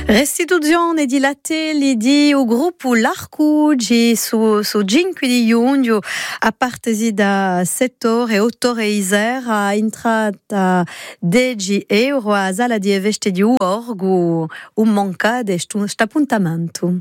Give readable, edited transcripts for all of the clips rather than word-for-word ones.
Restituzione di Latelli di o gruppo L'Arcuggi su 5 di giugno a partire da 7 ore e 8 ore iser a entrata €10 a sala di eveste di Uorgo un manca de appuntamento.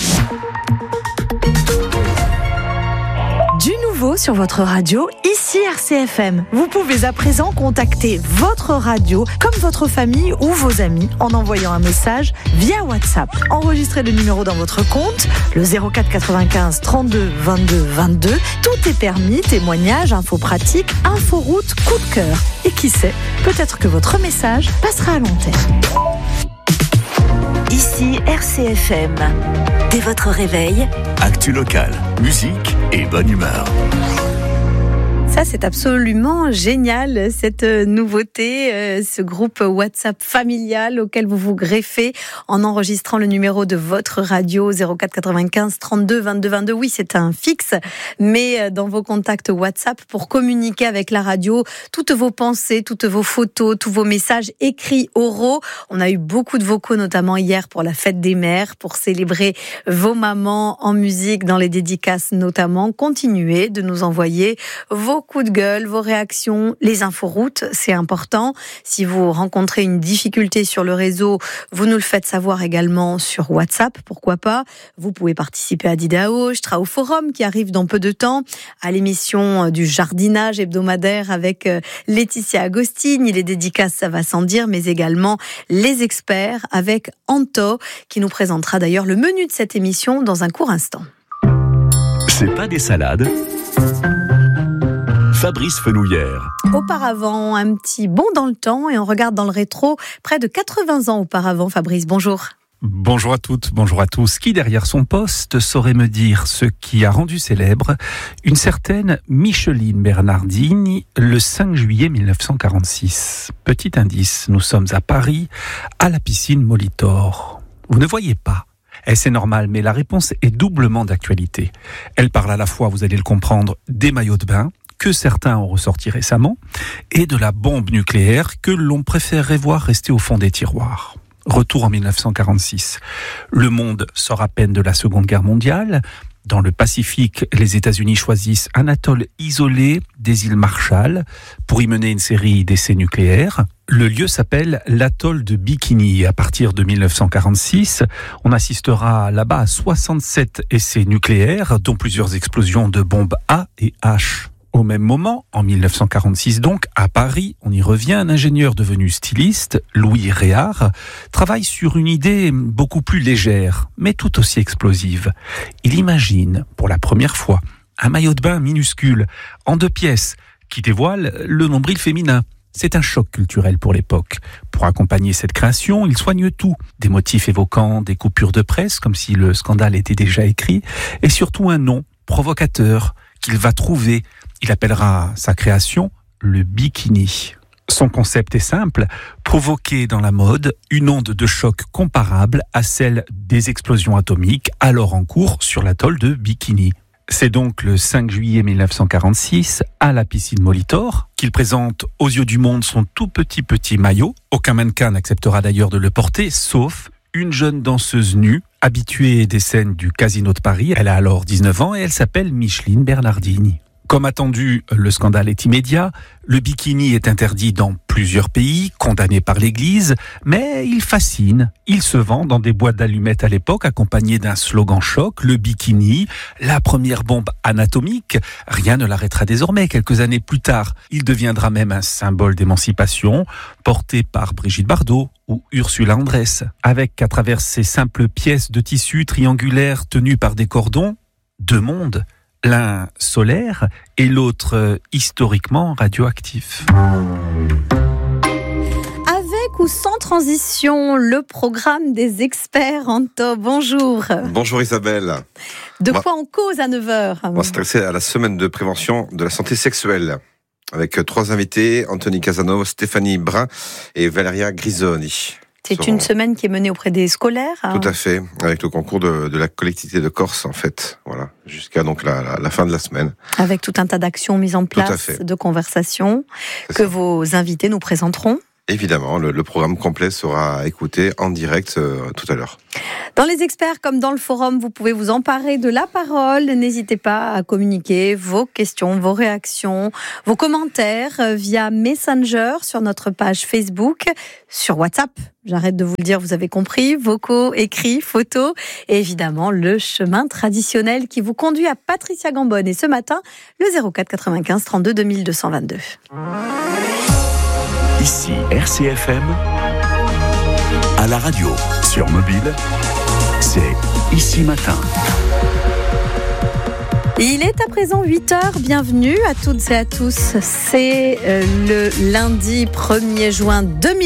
Du nouveau sur votre radio, ici RCFM. Vous pouvez à présent contacter votre radio comme votre famille ou vos amis en envoyant un message via WhatsApp. Enregistrez le numéro dans votre compte, le 04 95 32 22 22. Tout est permis, témoignages, infos pratiques, inforoute, coup de cœur. Et qui sait, peut-être que votre message passera à l'antenne. Ici RCFM. Dès votre réveil, actu local, musique et bonne humeur. Ça, c'est absolument génial, cette nouveauté, ce groupe WhatsApp familial auquel vous vous greffez en enregistrant le numéro de votre radio 04 95 32 22 22. Oui, c'est un fixe, mais dans vos contacts WhatsApp pour communiquer avec la radio, toutes vos pensées, toutes vos photos, tous vos messages écrits oraux. On a eu beaucoup de vocaux, notamment hier pour la fête des mères, pour célébrer vos mamans en musique, dans les dédicaces notamment. Continuez de nous envoyer vos coups de gueule, vos réactions, les inforoutes, c'est important. Si vous rencontrez une difficulté sur le réseau, vous nous le faites savoir également sur WhatsApp, pourquoi pas. Vous pouvez participer à Didao, au forum qui arrive dans peu de temps, à l'émission du jardinage hebdomadaire avec Laetitia Agostini, les dédicaces, ça va sans dire, mais également les experts avec Anto, qui nous présentera d'ailleurs le menu de cette émission dans un court instant. C'est pas des salades. Fabrice Fenouillère. Auparavant, un petit bond dans le temps et on regarde dans le rétro, près de 80 ans auparavant. Fabrice, bonjour. Bonjour à toutes, bonjour à tous. Qui derrière son poste saurait me dire ce qui a rendu célèbre une certaine Micheline Bernardini le 5 juillet 1946. Petit indice, nous sommes à Paris, à la piscine Molitor. Vous ne voyez pas. Et c'est normal, mais la réponse est doublement d'actualité. Elle parle à la fois, vous allez le comprendre, des maillots de bain, que certains ont ressorti récemment, et de la bombe nucléaire que l'on préférerait voir rester au fond des tiroirs. Retour en 1946. Le monde sort à peine de la Seconde Guerre mondiale. Dans le Pacifique, les États-Unis choisissent un atoll isolé des îles Marshall pour y mener une série d'essais nucléaires. Le lieu s'appelle l'atoll de Bikini. À partir de 1946, on assistera là-bas à 67 essais nucléaires, dont plusieurs explosions de bombes A et H. Au même moment, en 1946 donc, à Paris, on y revient, un ingénieur devenu styliste, Louis Réard, travaille sur une idée beaucoup plus légère, mais tout aussi explosive. Il imagine, pour la première fois, un maillot de bain minuscule, en 2 pièces, qui dévoile le nombril féminin. C'est un choc culturel pour l'époque. Pour accompagner cette création, il soigne tout. Des motifs évoquant des coupures de presse, comme si le scandale était déjà écrit, et surtout un nom provocateur qu'il va trouver. Il appellera sa création le bikini. Son concept est simple, provoquer dans la mode une onde de choc comparable à celle des explosions atomiques alors en cours sur l'atoll de Bikini. C'est donc le 5 juillet 1946, à la piscine Molitor, qu'il présente aux yeux du monde son tout petit maillot. Aucun mannequin n'acceptera d'ailleurs de le porter, sauf une jeune danseuse nue, habituée des scènes du Casino de Paris. Elle a alors 19 ans et elle s'appelle Micheline Bernardini. Comme attendu, le scandale est immédiat. Le bikini est interdit dans plusieurs pays, condamné par l'Église, mais il fascine. Il se vend dans des boîtes d'allumettes à l'époque, accompagné d'un slogan choc, le bikini, la première bombe anatomique. Rien ne l'arrêtera désormais. Quelques années plus tard, il deviendra même un symbole d'émancipation, porté par Brigitte Bardot ou Ursula Andress, avec à travers ces simples pièces de tissu triangulaires tenues par des cordons, 2 mondes. L'un solaire et l'autre historiquement radioactif. Avec ou sans transition, le programme des experts, Anto, bonjour. Bonjour Isabelle. De quoi on cause à 9h? On va s'intéresser à la semaine de prévention de la santé sexuelle, avec 3 invités, Anthony Casanova, Stéphanie Brun et Valeria Grisoni. C'est une semaine qui est menée auprès des scolaires. Tout à fait, avec le concours de la collectivité de Corse, en fait. Voilà, jusqu'à donc la fin de la semaine. Avec tout un tas d'actions mises en place, de conversations, que vos invités nous présenteront. Évidemment, le programme complet sera écouté en direct tout à l'heure. Dans les experts comme dans le forum, vous pouvez vous emparer de la parole. N'hésitez pas à communiquer vos questions, vos réactions, vos commentaires via Messenger sur notre page Facebook, sur WhatsApp. J'arrête de vous le dire, vous avez compris. Vocaux, écrits, photos et évidemment le chemin traditionnel qui vous conduit à Patricia Gambonne. Et ce matin, le 04 95 32 2222. Ici RCFM, à la radio, sur mobile, c'est Ici Matin. Il est à présent 8h, bienvenue à toutes et à tous. C'est le lundi 1er juin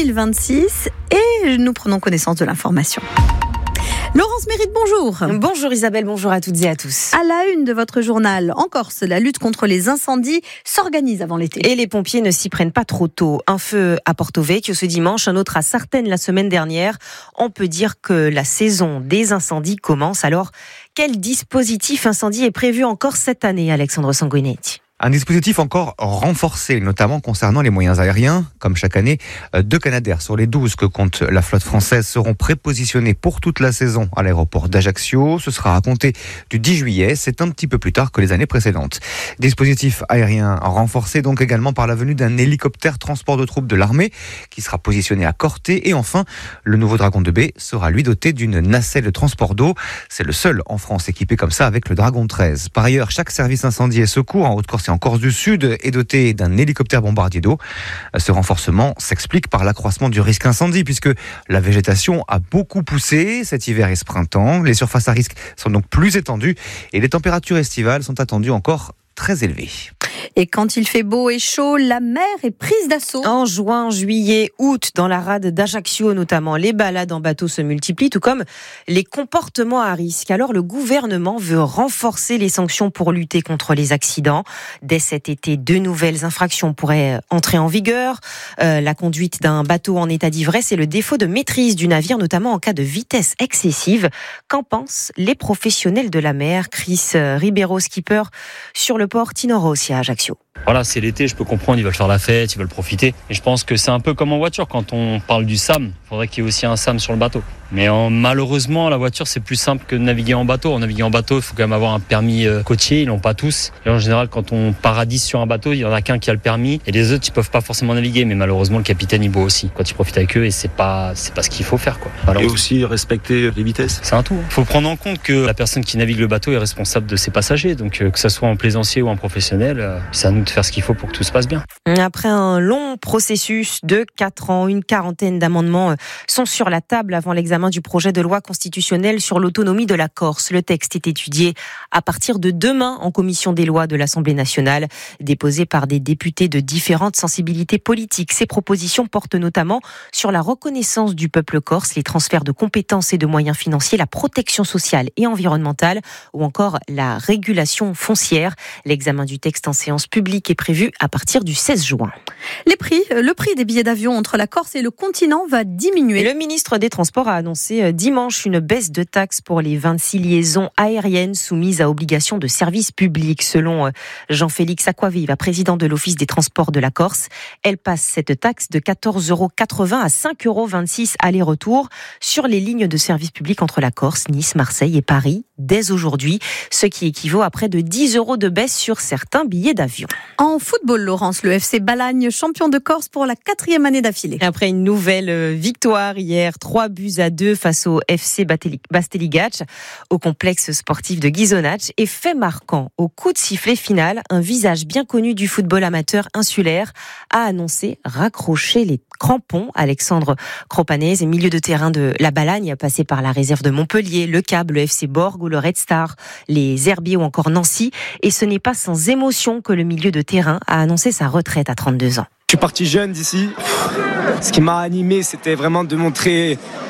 2026 et nous prenons connaissance de l'information. Laurence Mérite, bonjour. Bonjour Isabelle, bonjour à toutes et à tous. À la une de votre journal, en Corse, la lutte contre les incendies s'organise avant l'été. Et les pompiers ne s'y prennent pas trop tôt. Un feu à Porto Vecchio ce dimanche, un autre à Sartène la semaine dernière. On peut dire que la saison des incendies commence. Alors, quel dispositif incendie est prévu en Corse cette année, Alexandre Sanguinetti ? Un dispositif encore renforcé, notamment concernant les moyens aériens. Comme chaque année, 2 Canadair sur les 12 que compte la flotte française seront prépositionnés pour toute la saison à l'aéroport d'Ajaccio. Ce sera à compter du 10 juillet, c'est un petit peu plus tard que les années précédentes. Dispositif aérien renforcé donc également par la venue d'un hélicoptère transport de troupes de l'armée qui sera positionné à Corté. Et enfin, le nouveau Dragon 2B sera lui doté d'une nacelle de transport d'eau. C'est le seul en France équipé comme ça avec le Dragon 13. Par ailleurs, chaque service incendie et secours en Haute-Corse en Corse du Sud est doté d'un hélicoptère bombardier d'eau. Ce renforcement s'explique par l'accroissement du risque incendie puisque la végétation a beaucoup poussé cet hiver et ce printemps. Les surfaces à risque sont donc plus étendues et les températures estivales sont attendues encore très élevées. Et quand il fait beau et chaud, la mer est prise d'assaut. En juin, juillet, août, dans la rade d'Ajaccio notamment, les balades en bateau se multiplient, tout comme les comportements à risque. Alors le gouvernement veut renforcer les sanctions pour lutter contre les accidents. Dès cet été, 2 nouvelles infractions pourraient entrer en vigueur. La conduite d'un bateau en état d'ivresse et le défaut de maîtrise du navire, notamment en cas de vitesse excessive. Qu'en pensent les professionnels de la mer ? Chris Ribeiro, skipper sur le port Tinoro-Ossia à Ajaccio. Voilà, c'est l'été, je peux comprendre, ils veulent faire la fête, ils veulent profiter. Et je pense que c'est un peu comme en voiture, quand on parle du SAM, il faudrait qu'il y ait aussi un SAM sur le bateau. Mais malheureusement, la voiture, c'est plus simple que de naviguer en bateau. En naviguer en bateau, il faut quand même avoir un permis côtier, ils l'ont pas tous. Et en général, quand on paradise sur un bateau, il y en a qu'un qui a le permis, et les autres, ils peuvent pas forcément naviguer. Mais malheureusement, le capitaine, il boit aussi quand il profite avec eux, et c'est pas ce qu'il faut faire, quoi. Et aussi respecter les vitesses. C'est un tout. Il faut prendre en compte que la personne qui navigue le bateau est responsable de ses passagers. Donc, que ce soit en plaisancier ou en professionnel, c'est à nous de faire ce qu'il faut pour que tout se passe bien. Après un long processus de 4 ans, une quarantaine d'amendements sont sur la table avant l'examen du projet de loi constitutionnelle sur l'autonomie de la Corse. Le texte est étudié à partir de demain en commission des lois de l'Assemblée nationale, déposé par des députés de différentes sensibilités politiques. Ces propositions portent notamment sur la reconnaissance du peuple corse, les transferts de compétences et de moyens financiers, la protection sociale et environnementale ou encore la régulation foncière. L'examen du texte en séance publique est prévu à partir du 16 juin. Le prix des billets d'avion entre la Corse et le continent va diminuer. Le ministre des Transports a annoncé dimanche une baisse de taxes pour les 26 liaisons aériennes soumises à obligation de service public. Selon Jean-Félix Aquaviva, président de l'Office des Transports de la Corse, elle passe cette taxe de 14,80 € à 5,26 € aller-retour sur les lignes de service public entre la Corse, Nice, Marseille et Paris dès aujourd'hui, ce qui équivaut à près de 10 € de baisse sur certains billets d'avion. En football, Laurence, le FC Balagne, champion de Corse pour la 4e année d'affilée. Après une nouvelle victoire hier, 3-2 face au FC Basteligac, au complexe sportif de Ghisonaccia. Et fait marquant, au coup de sifflet final, un visage bien connu du football amateur insulaire a annoncé raccrocher les crampons. Alexandre Cropanese, milieu de terrain de la Balagne, passé par la réserve de Montpellier, le CAB, le FC Borg ou le Red Star, les Herbiers ou encore Nancy. Et ce n'est pas sans émotion que le milieu de terrain a annoncé sa retraite à 32 ans. Je suis parti jeune d'ici. Ce qui m'a animé, c'était vraiment de montrer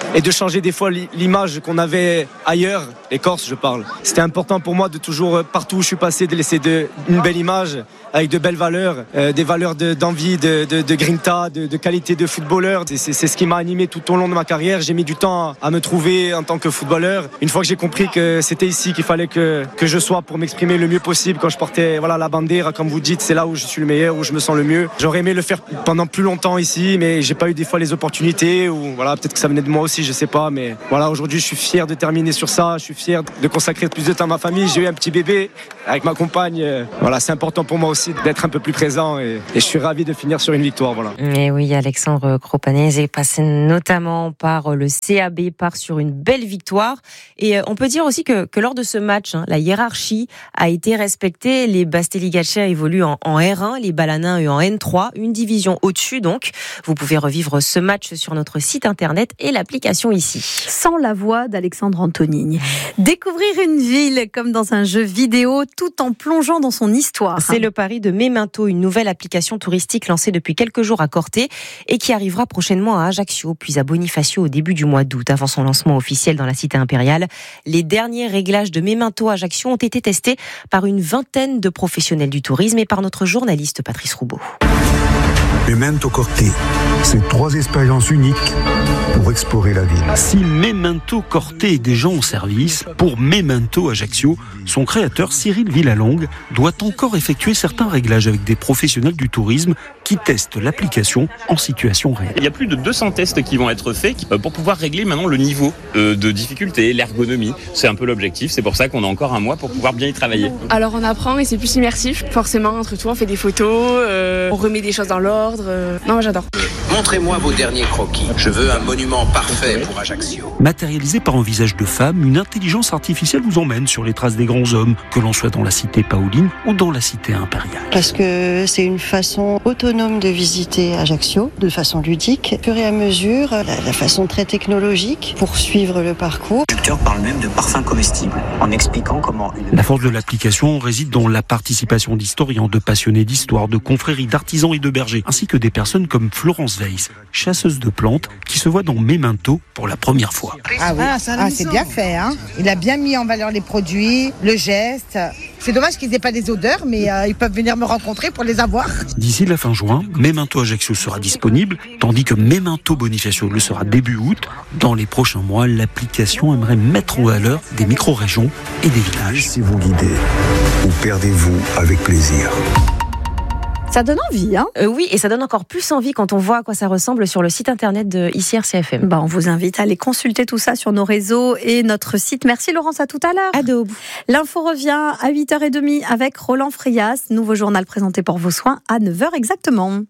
et de changer des fois l'image qu'on avait ailleurs, les Corses je parle. C'était important pour moi de toujours, partout où je suis passé, de laisser une belle image avec de belles valeurs, des valeurs d'envie, de grinta, de qualité de footballeur. C'est ce qui m'a animé tout au long de ma carrière. J'ai mis du temps à me trouver en tant que footballeur. Une fois que j'ai compris que c'était ici qu'il fallait que je sois pour m'exprimer le mieux possible, quand je portais la bandera, comme vous dites, c'est là où je suis le meilleur, où je me sens le mieux. J'aurais aimé le faire pendant plus longtemps ici, mais j'ai pas eu des fois les opportunités, ou peut-être que ça venait de moi aussi, je sais pas, mais aujourd'hui je suis fier de terminer sur ça, je suis fier de consacrer plus de temps à ma famille. J'ai eu un petit bébé avec ma compagne, c'est important pour moi aussi d'être un peu plus présent, et je suis ravi de finir sur une victoire. Et oui, Alexandre Cropanese est passé notamment par le CAB, part sur une belle victoire, et on peut dire aussi que lors de ce match, la hiérarchie a été respectée. Les Bastelli-Gaccia évoluent en R1, les Balanins eux en N3, une division au-dessus donc. Vous pouvez revivre ce match sur notre site internet et l'application ici. Sans la voix d'Alexandre Antonini. Découvrir une ville comme dans un jeu vidéo tout en plongeant dans son histoire. C'est le pari de Memento, une nouvelle application touristique lancée depuis quelques jours à Corté et qui arrivera prochainement à Ajaccio, puis à Bonifacio au début du mois d'août. Avant son lancement officiel dans la cité impériale, les derniers réglages de Memento Ajaccio ont été testés par une vingtaine de professionnels du tourisme et par notre journaliste Patrice Roubaud. Memento Corté, c'est 3 expériences uniques pour explorer la ville. Si Memento Corté est déjà en service, pour Memento Ajaccio, son créateur Cyril Villalongue doit encore effectuer certains réglages avec des professionnels du tourisme qui testent l'application en situation réelle. Il y a plus de 200 tests qui vont être faits pour pouvoir régler maintenant le niveau de difficulté, l'ergonomie. C'est un peu l'objectif, c'est pour ça qu'on a encore un mois pour pouvoir bien y travailler. Alors on apprend et c'est plus immersif. Forcément, entre tout, on fait des photos, on remet des choses dans l'ordre. Non, moi j'adore. Montrez-moi vos derniers croquis. Je veux un monument parfait pour Ajaccio. Matérialisé par un visage de femme, une intelligence artificielle vous emmène sur les traces des grands hommes, que l'on soit dans la cité paoline ou dans la cité impériale. Parce que c'est une façon autonome de visiter Ajaccio, de façon ludique. Au fur et à mesure, la façon très technologique pour suivre le parcours. Le conducteur parle même de parfums comestibles, en expliquant comment... La force de l'application réside dans la participation d'historiens, de passionnés d'histoire, de confréries, d'artisans et de bergers, ainsi que des personnes comme Florence Weiss, chasseuse de plantes, qui se voit dans Memento pour la première fois. Ah oui, c'est bien fait. Il a bien mis en valeur les produits, le geste. C'est dommage qu'ils n'aient pas des odeurs, mais ils peuvent venir me rencontrer pour les avoir. D'ici la fin juin, Memento Ajaccio sera disponible, tandis que Memento Bonifacio le sera début août. Dans les prochains mois, l'application aimerait mettre en valeur des micro-régions et des villages. Si vous guidez, ou perdez-vous avec plaisir. Ça donne envie, Oui, et ça donne encore plus envie quand on voit à quoi ça ressemble sur le site internet de ici RCFM. On vous invite à aller consulter tout ça sur nos réseaux et notre site. Merci Laurence, à tout à l'heure. À deux. L'info revient à 8h30 avec Roland Frias. Nouveau journal présenté pour vos soins à 9h exactement.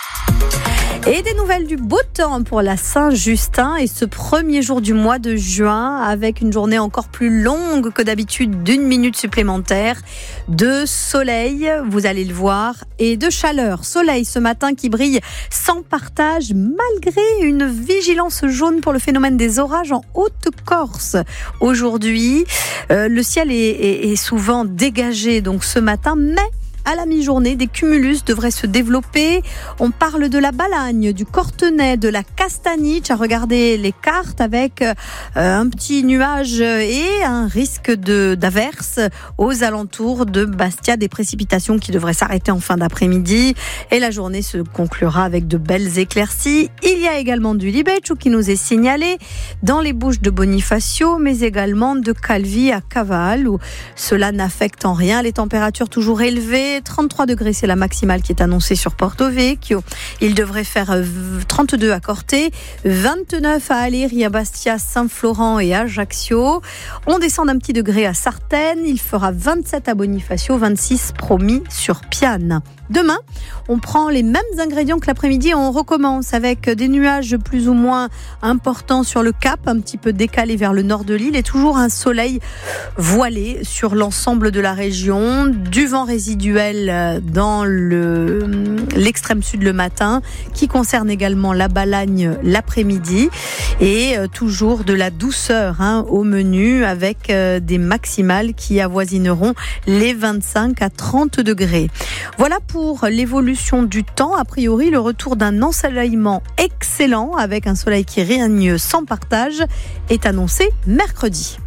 Et des nouvelles du beau temps pour la Saint-Justin et ce premier jour du mois de juin avec une journée encore plus longue que d'habitude d'1 minute supplémentaire de soleil, vous allez le voir, et de chaleur. Soleil ce matin qui brille sans partage malgré une vigilance jaune pour le phénomène des orages en Haute-Corse. Aujourd'hui, le ciel est souvent dégagé donc ce matin, mais à la mi-journée, des cumulus devraient se développer. On parle de la Balagne, du Cortenay, de la Castaniche, à regarder les cartes avec un petit nuage et un risque d'averse aux alentours de Bastia, des précipitations qui devraient s'arrêter en fin d'après-midi. Et la journée se conclura avec de belles éclaircies. Il y a également du Libeccio qui nous est signalé dans les Bouches de Bonifacio, mais également de Calvi à Caval, où cela n'affecte en rien les températures toujours élevées. 33 degrés, c'est la maximale qui est annoncée sur Porto Vecchio. Il devrait faire 32 à Corté, 29 à Aléry, à Bastia, Saint-Florent et Ajaccio. On descend d'un petit degré à Sartène. Il fera 27 à Bonifacio, 26 promis sur Piane. Demain, on prend les mêmes ingrédients que l'après-midi et on recommence avec des nuages plus ou moins importants sur le Cap, un petit peu décalé vers le nord de l'île et toujours un soleil voilé sur l'ensemble de la région, du vent résiduel naturelle dans l'extrême sud le matin, qui concerne également la Balagne l'après-midi, et toujours de la douceur au menu, avec des maximales qui avoisineront les 25 à 30 degrés. Voilà pour l'évolution du temps. A priori, le retour d'un ensoleillement excellent, avec un soleil qui règne sans partage, est annoncé mercredi.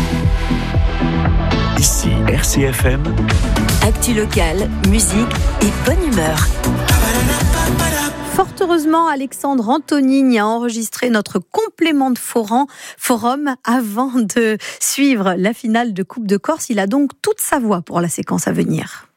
Ici RCFM. Actu locale, musique et bonne humeur. Fort heureusement, Alexandre Antonini a enregistré notre complément de forum avant de suivre la finale de Coupe de Corse. Il a donc toute sa voix pour la séquence à venir.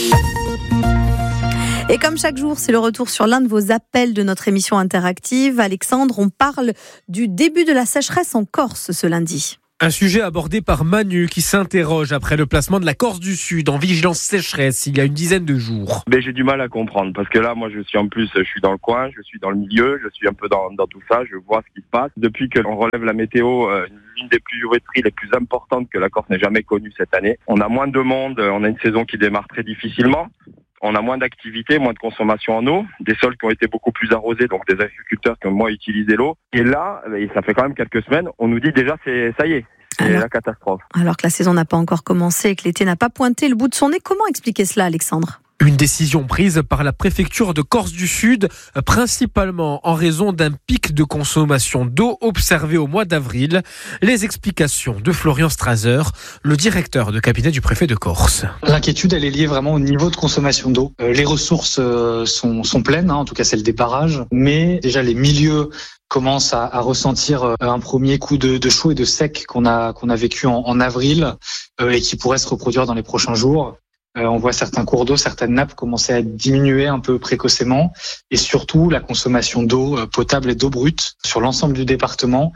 Et comme chaque jour, c'est le retour sur l'un de vos appels de notre émission interactive. Alexandre, on parle du début de la sécheresse en Corse ce lundi. Un sujet abordé par Manu qui s'interroge après le placement de la Corse du Sud en vigilance sécheresse il y a une dizaine de jours. Mais j'ai du mal à comprendre parce que là, moi, je suis dans le coin, je suis dans le milieu, je suis un peu dans tout ça, je vois ce qui se passe. Depuis qu'on relève la météo, l'une des pluviométries les plus importantes que la Corse n'ait jamais connue cette année. On a moins de monde, on a une saison qui démarre très difficilement. On a moins d'activité, moins de consommation en eau, des sols qui ont été beaucoup plus arrosés, donc des agriculteurs qui ont moins utilisé l'eau. Et là, ça fait quand même quelques semaines, on nous dit déjà ça y est, c'est la catastrophe. Alors que la saison n'a pas encore commencé et que l'été n'a pas pointé le bout de son nez, comment expliquer cela, Alexandre ? Une décision prise par la préfecture de Corse du Sud, principalement en raison d'un pic de consommation d'eau observé au mois d'avril. Les explications de Florian Strasser, le directeur de cabinet du préfet de Corse. L'inquiétude, elle est liée vraiment au niveau de consommation d'eau. Les ressources sont pleines, en tout cas c'est le départage, mais déjà les milieux commencent à ressentir un premier coup de chaud et de sec qu'on a vécu en avril et qui pourrait se reproduire dans les prochains jours. On voit certains cours d'eau, certaines nappes commencer à diminuer un peu précocement, et surtout la consommation d'eau potable et d'eau brute sur l'ensemble du département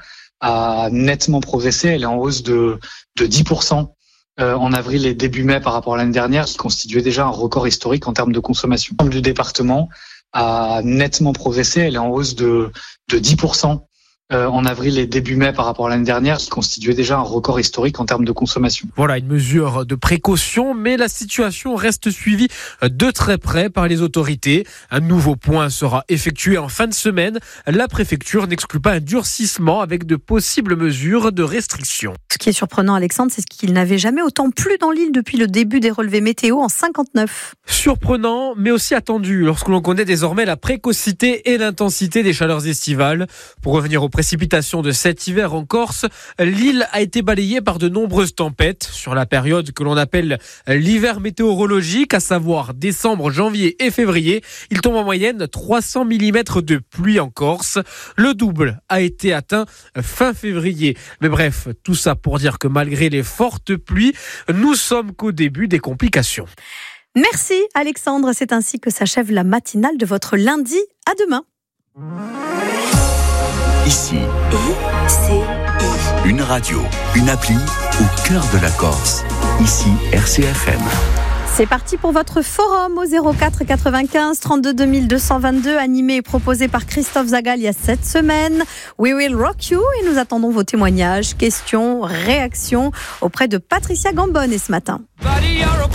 a nettement progressé. Elle est en hausse de 10% en avril et début mai par rapport à l'année dernière, qui constituait déjà un record historique en termes de consommation. L'ensemble du département a nettement progressé. Elle est en hausse de 10% en avril et début mai par rapport à l'année dernière, qui constituait déjà un record historique en termes de consommation. Voilà, une mesure de précaution, mais la situation reste suivie de très près par les autorités. Un nouveau point sera effectué en fin de semaine. La préfecture n'exclut pas un durcissement avec de possibles mesures de restriction. Ce qui est surprenant, Alexandre, c'est qu'il n'avait jamais autant plu dans l'île depuis le début des relevés météo en 59. Surprenant, mais aussi attendu, lorsque l'on connaît désormais la précocité et l'intensité des chaleurs estivales. Pour revenir aux précipitations de cet hiver en Corse, l'île a été balayée par de nombreuses tempêtes sur la période que l'on appelle l'hiver météorologique, à savoir décembre, janvier et février. Il tombe en moyenne 300 mm de pluie en Corse. Le double a été atteint fin février. Mais bref, tout ça pour dire que malgré les fortes pluies, nous sommes qu'au début des complications. Merci Alexandre, c'est ainsi que s'achève la matinale de votre lundi. À demain. Ici, une radio, une appli au cœur de la Corse. Ici, RCFM. C'est parti pour votre forum au 04 95 32 2222, animé et proposé par Christophe Zagal il y a 7 semaines. We will rock you, et nous attendons vos témoignages, questions, réactions auprès de Patricia Gambone ce matin.